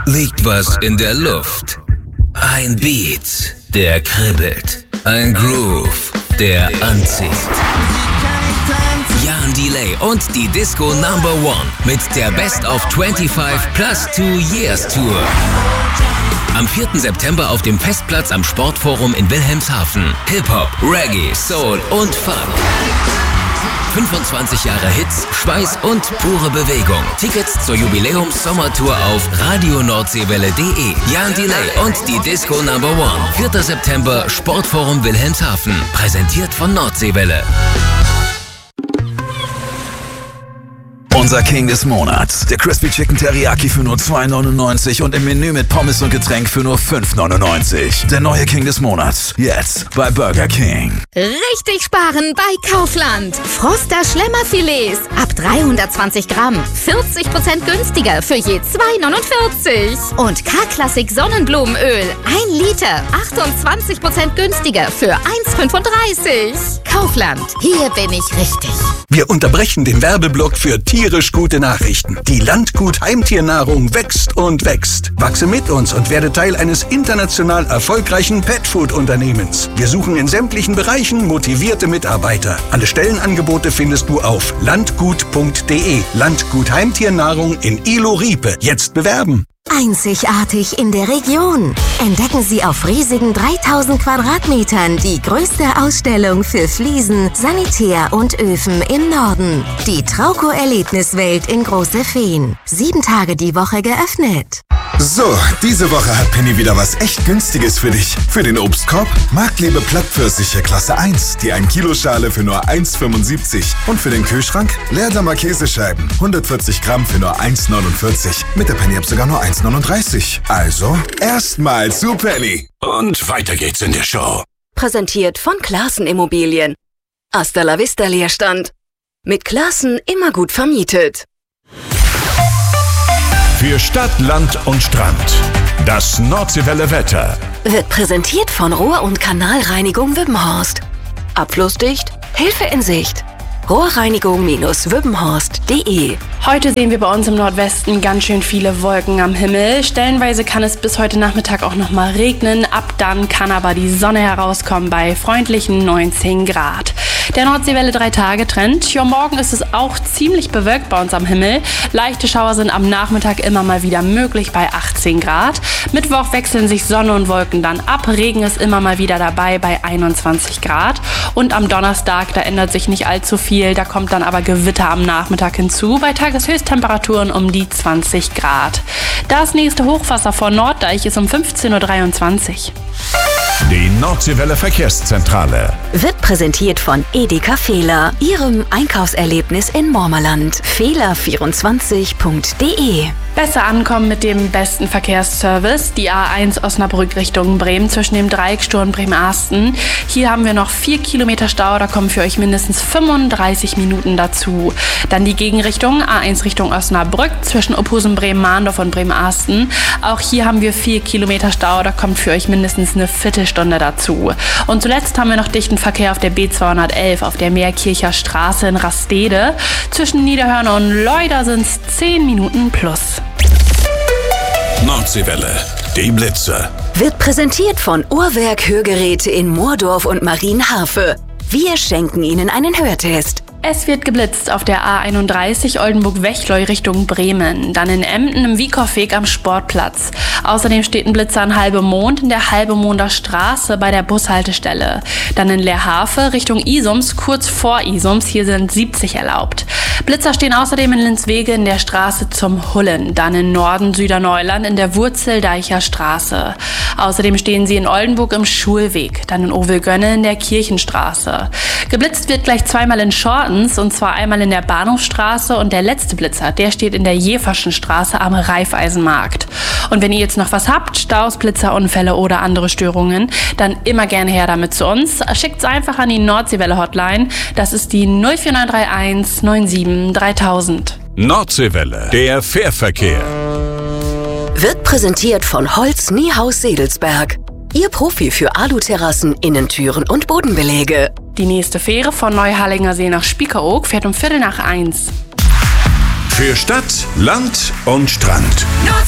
liegt was in der Luft. Ein Beat, der kribbelt. Ein Groove, der anzieht. Jan Delay und die Disco Number One mit der Best of 25 plus 2 Years Tour. Am 4. September auf dem Festplatz am Sportforum in Wilhelmshaven. Hip-Hop, Reggae, Soul und Funk. 25 Jahre Hits, Schweiß und pure Bewegung. Tickets zur Jubiläums-Sommertour auf radioNordseewelle.de. Jan Delay und die Disco Number One. 4. September, Sportforum Wilhelmshaven. Präsentiert von Nordseewelle. Unser King des Monats. Der Crispy Chicken Teriyaki für nur $2,99 und im Menü mit Pommes und Getränk für nur $5,99. Der neue King des Monats. Jetzt bei Burger King. Richtig sparen bei Kaufland. Froster Schlemmerfilets ab 320 Gramm. 40% günstiger für je $2,49. Und K-Klassik Sonnenblumenöl 1 Liter. 28% günstiger für $1,35. Kaufland. Hier bin ich richtig. Wir unterbrechen den Werbeblock für tierisch gute Nachrichten. Die Landgut Heimtiernahrung wächst und wächst. Wachse mit uns und werde Teil eines international erfolgreichen Petfood-Unternehmens. Wir suchen in sämtlichen Bereichen motivierte Mitarbeiter. Alle Stellenangebote findest du auf landgut.de. Landgut Heimtiernahrung in Ilo-Riepe. Jetzt bewerben. Einzigartig in der Region. Entdecken Sie auf riesigen 3000 Quadratmetern die größte Ausstellung für Fliesen, Sanitär und Öfen im Norden. Die Trauco-Erlebniswelt in Große Feen. 7 Tage die Woche geöffnet. So, diese Woche hat Penny wieder was echt Günstiges für dich. Für den Obstkorb Marktlebe Plattpfirsiche Klasse 1, die 1 Kilo Schale für nur $1,75. Und für den Kühlschrank Leerdammer Käsescheiben, 140 Gramm für nur $1,49. Mit der Penny-App sogar nur $1,39. Also, erstmal zu Penny. Und weiter geht's in der Show. Präsentiert von Classen Immobilien. Hasta la vista Leerstand. Mit Classen immer gut vermietet. Für Stadt, Land und Strand. Das Nordseewelle Wetter. Wird präsentiert von Rohr- und Kanalreinigung Wippenhorst. Abflussdicht, Hilfe in Sicht. Rohrreinigung-wippenhorst.de. Heute sehen wir bei uns im Nordwesten ganz schön viele Wolken am Himmel. Stellenweise kann es bis heute Nachmittag auch noch mal regnen. Ab dann kann aber die Sonne herauskommen bei freundlichen 19 Grad. Der Nordseewelle 3-Tage-Trend. Ja, morgen ist es auch ziemlich bewölkt bei uns am Himmel. Leichte Schauer sind am Nachmittag immer mal wieder möglich bei 18 Grad. Mittwoch wechseln sich Sonne und Wolken dann ab. Regen ist immer mal wieder dabei bei 21 Grad. Und am Donnerstag, da ändert sich nicht allzu viel. Da kommt dann aber Gewitter am Nachmittag hinzu. Bei Tageshöchsttemperaturen um die 20 Grad. Das nächste Hochwasser vor Norddeich ist um 15:23 Uhr. Die Nordseewelle Verkehrszentrale Wird präsentiert von Edeka Fehler, Ihrem Einkaufserlebnis in Mormerland. Fehler24.de. Besser ankommen mit dem besten Verkehrsservice. Die A1 Osnabrück Richtung Bremen zwischen dem Dreiecksturm Bremen-Asten. Hier haben wir noch 4 Kilometer Stau, da kommen für euch mindestens 35 Minuten dazu. Dann die Gegenrichtung A1 Richtung Osnabrück zwischen Ophusen, Bremen-Mahndorf und Bremen-Asten. Auch hier haben wir 4 Kilometer Stau, da kommt für euch mindestens eine Viertelstunde dazu. Und zuletzt haben wir noch dichten Verkehr auf der B211 auf der Meerkircher Straße in Rastede. Zwischen Niederhörner und Leuda sind es 10 Minuten plus. Nordseewelle, die Blitze. Wird präsentiert von Uhrwerk Hörgeräte in Moordorf und Marienharfe. Wir schenken Ihnen einen Hörtest. Es wird geblitzt auf der A31 Oldenburg-Wechleu Richtung Bremen, dann in Emden im Wiekow-Weg am Sportplatz. Außerdem steht ein Blitzer an Halbemond in der Halbemonder Straße bei der Bushaltestelle. Dann in Leerhafe Richtung Isums, kurz vor Isums, hier sind 70 erlaubt. Blitzer stehen außerdem in Linswege in der Straße zum Hullen, dann in Norden Süderneuland in der Wurzeldeicher Straße. Außerdem stehen sie in Oldenburg im Schulweg, dann in Ovelgönne in der Kirchenstraße. Geblitzt wird gleich zweimal in Schorten, und zwar einmal in der Bahnhofstraße und der letzte Blitzer, der steht in der Jeverschen Straße am Raiffeisenmarkt. Und wenn ihr jetzt noch was habt, Staus, Blitzer, Unfälle oder andere Störungen, dann immer gerne her damit zu uns. Schickt es einfach an die Nordseewelle Hotline, das ist die 04931 97 3000. Nordseewelle, der Fährverkehr. Wird präsentiert von Holz Niehaus Sedelsberg. Ihr Profi für Aluterrassen, Innentüren und Bodenbeläge. Die nächste Fähre von Neuharlinger See nach Spiekeroog fährt um 1:15. Für Stadt, Land und Strand.